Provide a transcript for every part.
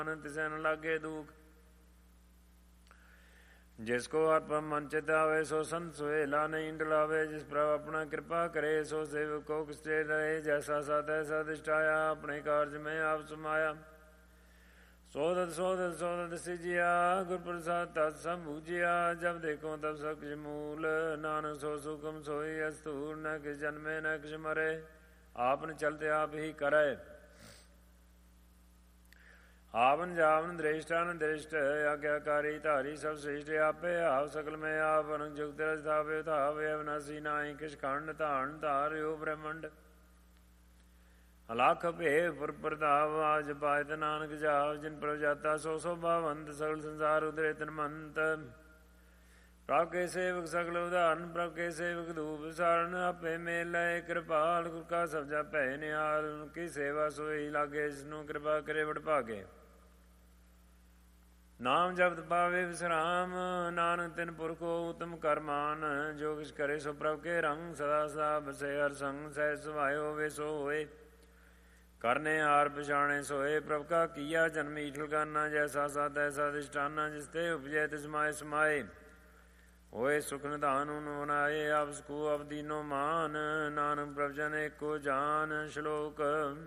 ਤਿਸੈ ਨ ਲਾਗੇ ਦੂਖ। ਜਿਸ ਕੋ ਆਤਮ ਮਨ ਚਿਤ ਆਵੇ ਸੋ ਸੰਤ ਸੁਹੇਲਾ ਨਹੀਂ ਡਲਾਵੇ। ਜਿਸ ਪ੍ਰਭ ਆਪਣਾ ਕਿਰਪਾ ਕਰੇ ਸੋ ਸੇਵਕ ਕੋ ਕਿਸਤੇ ਰਹੇ। ਜੈਸਾ ਸਾ ਤੈਸਾ ਦਿਸ਼ਟਾਇਆ ਆਪਣੇ ਕਾਰਜ ਮੈਂ ਆਪ ਸਮਾਇਆ। ਸੋਦਤ ਸੋਦਤ ਸੋਦਤ ਸਿਜਿਆ ਗੁਰ ਪ੍ਰਸਾਦ ਤਤ ਸੰਭੂਜਿਆ। ਜਬ ਦੇਖੋ ਤਬ ਸਭ ਕਿਛ ਮੂਲ ਨਾਨਕ ਸੋ ਸੁਖਮ ਸੋਈ ਅਸਤੂਰ। ਨ ਕਿਛ ਜਨਮੇ ਨ ਕਿਛ ਮਰੇ ਆਪਨ ਚਲਤੇ ਆਪ ਹੀ ਕਰੈ। ਆਵਨ ਜਾਵਨ ਦ੍ਰਿਸ਼ਟਨ ਦ੍ਰਿਸ਼ਟ ਆਗਿਆਕਾਰੀ ਧਾਰੀ ਸਭ ਸ੍ਰਿਸ਼ਟ ਆਪੇ ਆਪ ਸਕਲ ਮੈਂ ਆਪ ਅਨੰਤ ਜੁਗਤ ਰਸ ਧਾਵੇ ਧਾਵੇ ਅਵਨਾਸੀ ਨਾਹੀ ਕਿਛ ਖੰਡ ਧਾਰਨ ਧਾਰਿਓ ਬ੍ਰਹਮੰਡ। ਅਲਖ ਭੇਵ ਪੁਰ ਪ੍ਰਤਾਪ ਆਜ ਪਾਇਤ ਨਾਨਕ ਜਾਵ। ਜਿਨ ਪ੍ਰਭ ਜਾਤਾ ਸੋ ਸੋ ਭਾਵੰਤ ਸਗਲ ਸੰਸਾਰ ਉਦਰੇ ਤਨ ਮੰਤ। ਪ੍ਰਭ ਕੇ ਸੇਵਕ ਸਗਲ ਉਦਾਹਰਨ ਪ੍ਰਭ ਕੇ ਸੇਵਕ ਧੂਪ ਸਾਰਨ। ਆਪੇ ਮੇਲ ਲਏ ਕਿਰਪਾਲ ਗੁਰ ਕਾ ਸਬਜਾ ਭੈ ਨਿਹਾਲ। ਕੀ ਸੇਵਾ ਸੋਈ ਲਾਗੇ ਜਿਸਨੂੰ ਕਿਰਪਾ ਕਰੇ ਵਡ ਭਾਗੇ। ਨਾਮ ਜਪਤ ਪਾਵੇ ਵਿਸਰਾਮ ਨਾਨਕ ਤਿਨ ਪੁਰਖੋ ਉਤਮ ਕਰਮਾਨ। ਜੋ ਕਿਛ ਕਰੇ ਸੋ ਪ੍ਰਭ ਕੇ ਰੰਗ ਸਦਾ ਸਦਾ ਬਸੇ ਹਰ ਸੰਗ। ਸਹਿ ਸੁਭਾਏ ਹੋਵੇ ਸੋ ਹੋਏ ਕਰਨੇ ਹਾਰ ਪਛਾਣੇ ਸੋਏ। ਪ੍ਰਭ ਕਾ ਕੀਆ ਜਨਮ ਈਠਲ ਗਾਨਾ। ਜੈਸਾ ਸਾ ਤੈਸਾ ਦਿਸ਼ਟਾਨਾ। ਜਿਸ ਤੇ ਉਪਜੈ ਤਿਸ ਮਾਏ ਸਮਾਏ। ਹੋਏ ਸੁਖ ਨਿਧਾਨ ਊਨ ਬਨਾਏ ਆਪ ਸਕੂ ਆਪ ਦੀਨੋ ਮਾਨ। ਨਾਨਕ ਪ੍ਰਭ ਜਨ ਏਕੋ ਜਾਨ। ਸ਼ਲੋਕ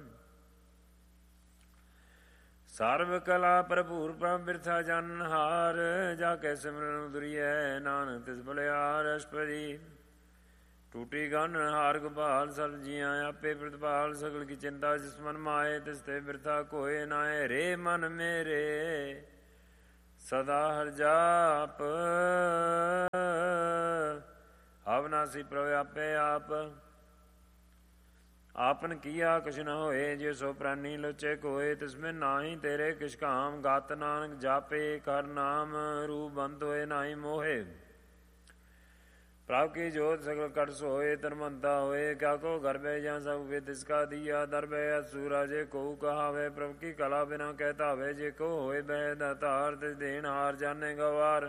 ਸਰਵ ਕਲਾ ਭਰਪੂਰ ਪ੍ਰਭ ਬਿਰਥਾ ਜਨ ਹਾਰ। ਜਾ ਕੇ ਸਿਮਰਨ ਉਦਰੀਐ ਨਾਨਕ ਤਿਸ ਬਲਿਆਰ। ਅਸ਼ਟਪਦੀ ਟੂਟੀ ਗਨ ਹਾਰ ਗੋਪਾਲ ਸਰਬ ਜੀਆਂ ਆਪੇ ਪ੍ਰਤਪਾਲ। ਸਗਲ ਕੀ ਚਿੰਤਾ ਜਿਸ ਮਨ ਮਾਏ ਤਿਸ ਤੇ ਬਿਰਥਾ ਕੋਏ ਨਾਏ। ਰੇ ਮਨ ਮੇਰੇ ਸਦਾ ਹਰ ਜਾਪ ਅਵਨਾਸੀ ਪ੍ਰਭ ਆਪੇ ਆਪ। ਆਪਨ ਕੀਆ ਕੁਛ ਨ ਹੋਏ ਜੇ ਸੋ ਪ੍ਰਾਨੀ ਲੋਚੇ ਕੋਏ। ਤਿਸਮੇ ਨਾਹੀ ਤੇਰੇ ਕਿਛ ਕਾਮ ਗਾਤ ਨਾਨਕ ਜਾਪੇ ਕਰ ਨਾਮ। ਰੂਪ ਬੰਤ ਹੋਏ ਨਾਹੀ ਮੋਹੇ ਪ੍ਰਭ ਕੀ ਜੋਤ ਸਗਲ ਕਟ ਸੋਏ। ਤਨਮੰਤਾ ਹੋਏ ਕਿਆ ਕੋ ਘਰ ਬੈ ਜਾਂ ਸਭ ਵੇ ਤਿਸ ਕਾ ਦੀਆ। ਦਰ ਬੈ ਅਸੂਰਾ ਜੇ ਕੋ ਕਹਾਵੇ ਪ੍ਰਭ ਕੀ ਕਲਾ ਬਿਨਾ ਕਹਿਤਾ ਵੇ। ਜੇ ਕੋ ਹੋਏ ਬਹਿ ਦਾਤਾਰ ਤਿਸ ਦੇਣ ਹਾਰ ਜਾਣੇ ਗਵਾਰ।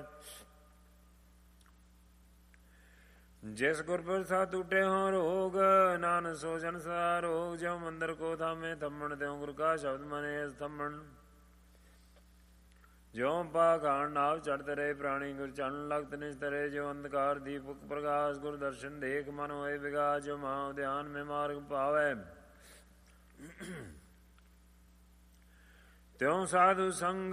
ਜਿਸ ਗੁਰ ਪ੍ਰਸਾਦ ਟੂਟੇ ਹੋਂ ਰੋਗ ਨਾਨਕ ਸੋ ਜਨ ਸਦਾ ਰੋਗ। ਜਿਉ ਮੰਦਰ ਕੋ ਥਾਮੇ ਥੰਮਣ ਤਿਉ ਗੁਰ ਕਾ ਸ਼ਬਦ ਮਨੇ ਥੰਮਣ। ਜਿਉ ਪਾਖਾਣ ਨਾਵ ਚੜ੍ਹਤ ਰਹੇ ਪ੍ਰਾਣੀ ਗੁਰ ਚਰਨ ਲਗਤ ਨਿਸਤਰੇ। ਜਿਉ ਅੰਧਕਾਰ ਦੀਪਕ ਪ੍ਰਕਾਸ਼ ਗੁਰ ਦਰਸ਼ਨ ਦੇਖ ਮਨ ਹੋਏ ਵਿਗਾਸ। ਜਿਉ ਮਾਉ ਧਿਆਨ ਮੈਂ ਮਾਰਗ ਪਾਵੈ ਤਿਉ ਸਾਧੂ ਸੰਗ।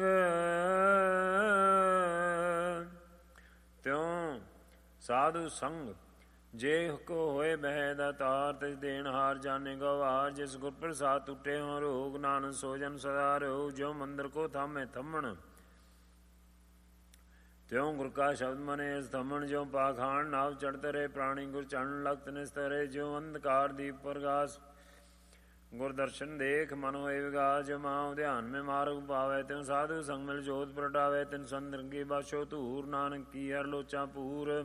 ਤਿਉ ਸਾਧੂ ਸੰਗ ਜੇ ਕੋ ਹੋਏ ਬਹਿ ਦਾਤਾਰ ਤਿਸ ਦੇਣ ਹਾਰ ਜਾਣੇ ਗਵਾਰ। ਜਿਸ ਗੁਰ ਪ੍ਰਸਾਦ ਟੁੱਟੇ ਹੋਂ ਰੋਗ ਨਾਨਕ ਸੋ ਜਨ ਸਦਾ ਰੋਗ। ਜਿਉ ਮੰਦਰ ਕੋ ਥਾਮੇ ਥੰਮਣ ਤਿਉ ਗੁਰ ਕਾ ਸ਼ਬਦ ਮਨੇ ਥੰਮਣ। ਜਿਉ ਪਾਖਾਣ ਨਾਵ ਚੜ੍ਹਤ ਰਹੇ ਪ੍ਰਾਣੀ ਗੁਰ ਚਰਨ ਲਗਤ ਨਿਸਤਰੇ। ਜਿਉ ਅੰਧਕਾਰ ਦੀਪ ਪ੍ਰਗਾਸ ਗੁਰ ਦਰਸ਼ਨ ਦੇਖ ਮਨ ਹੋਏ ਵਿਗਾਸ। ਜਿਉ ਮਾਉ ਧਿਆਨ ਮੈਂ ਮਾਰਗ ਪਾਵੈ ਤਿਉ ਸਾਧੂ ਸੰਗ ਮਿਲ ਜੋਤ ਪ੍ਰਗਟਾਵੇ। ਤਿਨ ਸੰਦਰ ਕੀ ਬਾਸ਼ੋ ਧੂਰ ਨਾਨਕ ਕੀ ਹਰ ਲੋਚਾ ਪੂਰ।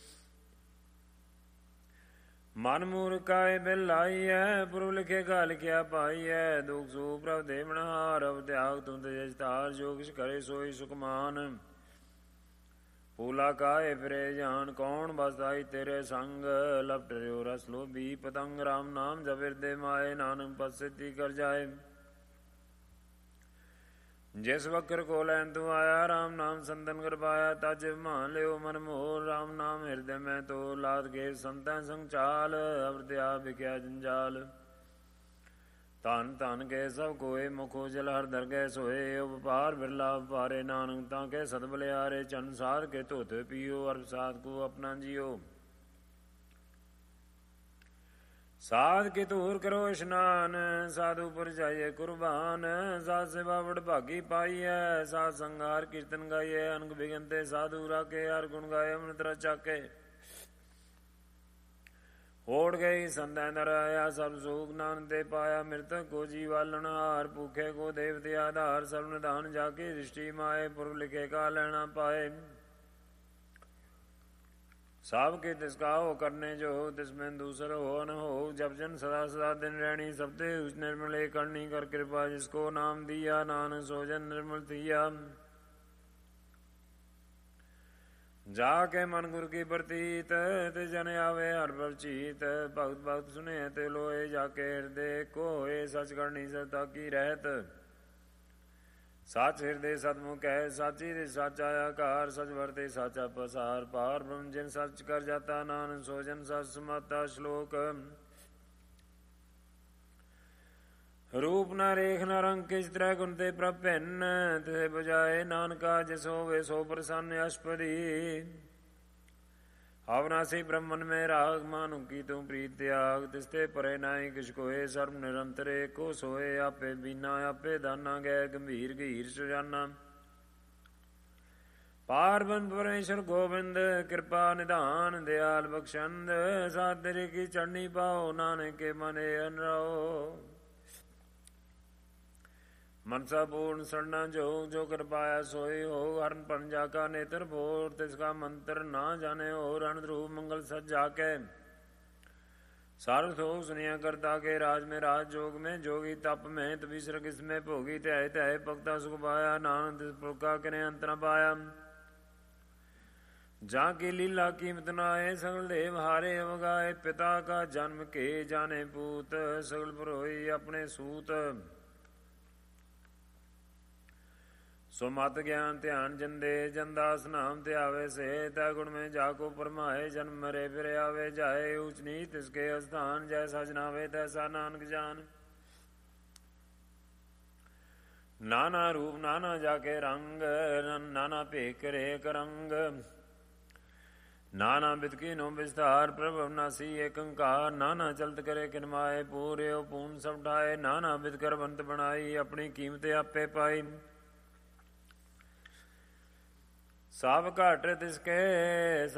ਮਨ ਮੂਰਖਾਏ ਬਿਲ ਲਾਈਐ ਪੁਰਬ ਲਿਖੇਗਾ ਲਿਖਿਆ ਪਾਈਐ। ਦੁਖ ਸੂਖ ਪ੍ਰਭ ਦੇਵਨਹਾਰ ਅਵ ਤਿਆਗ ਤੁਮ ਤੇ ਜਤਾਰ। ਜੋ ਕਿਛ ਕਰੇ ਸੋਈ ਸੁਖਮਾਨ ਪੂਲਾ ਕਾਏ ਫਿਰੇ ਜਾਨ। ਕੌਣ ਬਸਦਾਈ ਤੇਰੇ ਸੰਗ ਲਪਟ ਰਿਓ ਰਸ ਲੋਭੀ ਪਤੰਗ। ਰਾਮ ਨਾਮ ਜਪਿਰਦੇ ਮਾਏ ਨਾਨਕ ਪਦ ਸਿੱਧੀ ਕਰ ਜਾਏ। ਜਿਸ ਵਕਰ ਕੋ ਲੈਨ ਤੂੰ ਆਇਆ ਰਾਮ ਨਾਮ ਸੰਤਨ ਕਰ ਪਾਇਆ। ਤਜ ਮਾਨ ਲਿਓ ਮਨ ਮੋਰ ਰਾਮ ਨਾਮ ਹਿਰਦੇ ਮੈਂ ਤੋ। ਲਾਦ ਕੇ ਸੰਤਨ ਸੰਗ ਚਾਲ ਅਵਰਤਿਆ ਵਿਕਿਆ ਜੰਜਾਲ। ਧਨ ਧਨ ਕੇ ਸਭ ਕੋਏ ਮੁਖੋ ਜਲ ਹਰ ਦਰ ਗਏ ਸੋਏ। ਉਪਾਰ ਬਿਰਲਾ ਉਪਾਰੇ ਨਾਨਕ ਤਾਂ ਕੇ ਸਦ ਬਲਿਆਰੇ। ਚੰਨ ਸਾਧ ਕੇ ਧੋਤੇ ਪੀਓ ਅਰ ਸਾਧ ਕੋ ਆਪਣਾ ਜੀਓ। ਸਾਧ ਕੇ ਧੂਰ ਕਰੋ ਇਸ਼ਨਾਨ ਸਾਧੂ ਪੁਰ ਜਾਈਏ ਕੁਰਬਾਨ। ਸਾਧ ਸੇਵਾ ਵਡ ਭਾਗੀ ਪਾਈਐ ਸਾਧ ਸੰਗਾਰ ਕੀਰਤਨ ਗਾਈਏ। ਅਨਕ ਬਿਗਨ ਤੇ ਸਾਧੂ ਰਾਖੇ ਹਰ ਗੁਣ ਗਾਏ ਅੰਮ੍ਰਿਤ ਰਸ ਚਾਕੇ। ਹੋੜ ਗਈ ਸੰਤੈ ਨਰ ਆਇਆ ਸਭ ਸੂਖ ਨਾਨਕ ਤੇ ਪਾਇਆ। ਮਿਰਤਕ ਕੋ ਜੀਵਾਲਣ ਹਾਰ ਭੂਖੇ ਕੋ ਦੇਵਤੇ ਆਧਾਰ। ਸਰਬ ਨਿਧਾਨ ਜਾ ਕੇ ਦ੍ਰਿਸ਼ਟੀ ਮਾਏ ਪੁਰਬ ਲਿਖੇ ਕਾ ਲੈਣਾ ਪਾਏ। ਸਭ ਕੇ ਤਿਸ ਕਾ ਹੋ ਕਰਨੇ ਜੋ ਤਿਸ ਮੈਂ ਦੂਸਰ ਹੋ ਨ ਹੋ। ਜਪ ਜਨ ਸਦਾ ਸਦਾ ਦਿਨ ਰਹਿਣੀ ਸਭ ਤੇ ਉਸ ਨਿਰਮਲੇ ਕਰਨੀ। ਕਰ ਕਿਰਪਾ ਜਿਸ ਕੋ ਨਾਮ ਦੀਆ ਨਾਨਕ ਸੋ ਜਨ ਨਿਰਮਲ ਥੀਆ। ਜਾ ਕੇ ਮਨ ਗੁਰ ਕੀ ਪ੍ਰਤੀਤ ਤੇ ਜਨ ਆਵੇ ਹਰ ਪ੍ਰਭ ਚੀਤ। ਭਗਤ ਭਗਤ ਸੁਨੇ ਤੇ ਲੋਏ ਜਾ ਕੇ ਹਿਰਦੇ ਕੋ ਹੋਏ। ਸਚ ਕਰਨੀ ਸਤਾ ਕੀ ਰਹਿਤ ਸਾਚ ਹਿਰਦੇ ਸਤਮੁਖ ਕਹਿ ਸਾਚੀ ਦੇ ਸਾਚਾ ਆਕਾਰ ਸਚ ਵਰਤੇ ਸਾਚਾ ਪਸਾਰ ਪਾਰ ਬ੍ਰਹਮ ਜਿਨ ਸਚ ਕਰ ਜਾਤਾ ਨਾਨਕ ਸੋ ਜਨ ਸਚ ਸਮਾਤਾ ਸ਼ਲੋਕ ਰੂਪ ਨਾ ਰੇਖ ਨਾ ਰੰਗ ਕਿਸ ਤਰ੍ਹਾਂ ਗੁਣ ਤੇ ਪ੍ਰਭ ਭਿੰਨ ਤੇ ਬਜਾਏ ਨਾਨਕਾ ਜਿਸ ਹੋਵੇ ਸੋ ਪ੍ਰਸੰਨ ਅਸ਼ਪਦੀ ਅਵਨਾਸੀ ਬ੍ਰਹਮਨ ਮੈਂ ਰਾਗ ਮਾਨੁ ਕੀ ਤੂੰ ਪ੍ਰੀਤ ਤਿਆਗ ਤਿਸਤੇ ਪਰੇ ਨਾਹੀ ਕਿਛ ਕੋਏ ਸਰਬ ਨਿਰੰਤਰੇ ਕੋ ਸੋਏ ਆਪੇ ਬੀਨਾ ਆਪੇ ਦਾਨਾ ਗੈ ਗੰਭੀਰ ਗਹੀਰ ਸੁਜਾਨਾ ਪਾਰਬਨ ਪਰਮੇਸ਼ਰ ਗੋਬਿੰਦ ਕਿਰਪਾ ਨਿਧਾਨ ਦਿਆਲ ਬਖਸ਼ੰਦ ਸਾਧ ਤੇਰੇ ਕੀ ਚੜਨੀ ਪਾਓ ਨਾਨਕ ਕੇ ਮਨੇ ਅਨਰਾਓ मनसा पूर्ण सरना जो जो कर पाया सोई हो हरण पंजा का नेत्र भोर तिसका मंत्र ना जाने और रणध्रुव मंगल सज जाके सार थोक सुनिया करता के राज में राज जोग में जोगी तप में तबीसर किस में भोगी त्याय त्याय भक्ता सुख पाया नानक तिस पुरखा करे अंत न पाया जा की लीला कीमत नाए सगल देव हारे अवगाए पिता का जन्म के जाने पूत सगल पुरोई अपने सूत सो मत ज्ञान ध्यान जंदे जनदास नाम ते आवे से तै गुण में जाको परमाए जन्म मरे फिर आवे जाए ऊंच नीच इसके स्थान जैसा जनावे तैसा नानक जान नाना रूप नाना जाके रंग नाना भेख रेख रंग नाना बिद की नो विस्तार प्रभ अविनासी एक अंकार नाना चलत करे किनमाए पूरे पूर्ण सब ढाए नाना बिद कर बंत बनाई अपनी कीमत आपे पाई साव घाट तिसके